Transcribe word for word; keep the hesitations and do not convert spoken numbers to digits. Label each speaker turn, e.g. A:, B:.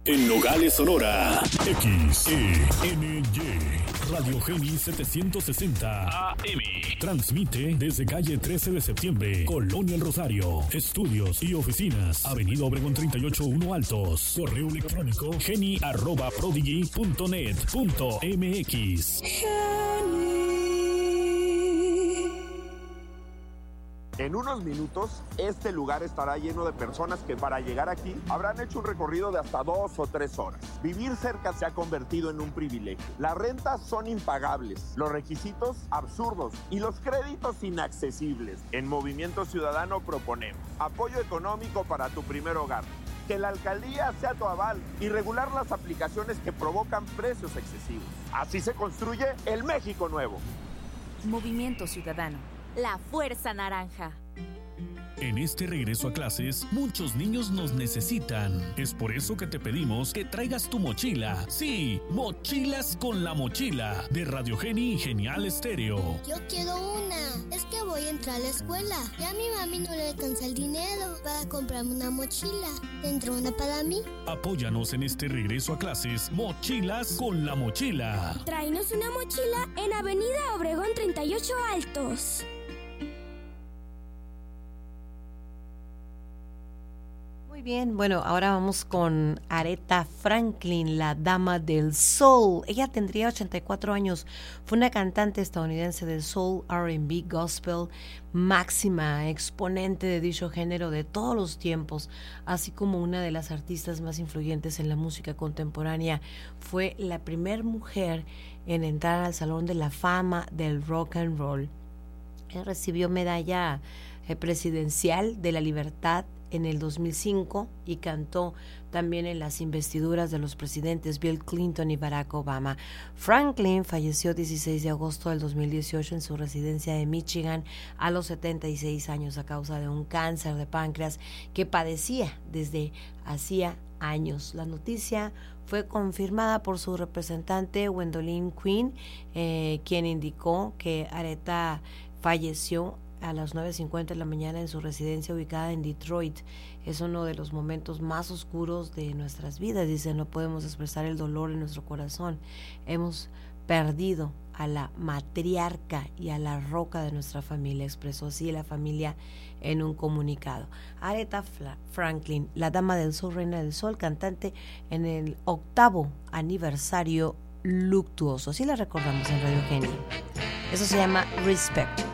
A: En Nogales, Sonora, X E N Y, Radio Geni setecientos sesenta A M. Transmite desde calle trece de septiembre, Colonia El Rosario. Estudios y oficinas, Avenida Obregón treinta y ocho uno Altos. Correo electrónico geni arroba prodigy punto net punto m x.
B: En unos minutos, este lugar estará lleno de personas que para llegar aquí habrán hecho un recorrido de hasta dos o tres horas. Vivir cerca se ha convertido en un privilegio. Las rentas son impagables, los requisitos absurdos y los créditos inaccesibles. En Movimiento Ciudadano proponemos apoyo económico para tu primer hogar, que la alcaldía sea tu aval y regular las aplicaciones que provocan precios excesivos. Así se construye el México nuevo.
C: Movimiento Ciudadano. La Fuerza Naranja.
A: En este regreso a clases, muchos niños nos necesitan. Es por eso que te pedimos que traigas tu mochila. Sí, Mochilas con la Mochila, de Radio Geni Genial Estéreo.
D: Yo quiero una. Es que voy a entrar a la escuela. Ya a mi mami no le alcanza el dinero para comprarme una mochila. ¿Tendrá una para mí?
A: Apóyanos en este regreso a clases, Mochilas con la Mochila.
E: Tráenos una mochila en Avenida Obregón treinta y ocho Altos.
F: Bien, bueno, ahora vamos con Aretha Franklin, la dama del soul. Ella tendría ochenta y cuatro años, fue una cantante estadounidense de soul, R and B, gospel, máxima exponente de dicho género de todos los tiempos, así como una de las artistas más influyentes en la música contemporánea. Fue la primera mujer en entrar al Salón de la Fama del Rock and Roll. Ella recibió medalla eh, presidencial de la libertad en el dos mil cinco y cantó también en las investiduras de los presidentes Bill Clinton y Barack Obama. Franklin falleció dieciséis de agosto del dos mil dieciocho en su residencia de Michigan a los setenta y seis años a causa de un cáncer de páncreas que padecía desde hacía años. La noticia fue confirmada por su representante Gwendolyn Quinn, eh, quien indicó que Aretha falleció a las nueve cincuenta de la mañana en su residencia ubicada en Detroit. Es uno de los momentos más oscuros de nuestras vidas. Dice, no podemos expresar el dolor en nuestro corazón. Hemos perdido a la matriarca y a la roca de nuestra familia, expresó así la familia en un comunicado. Aretha Franklin, la dama del sol, reina del sol, cantante en el octavo aniversario luctuoso. Así la recordamos en Radio Geni. Eso se llama Respect.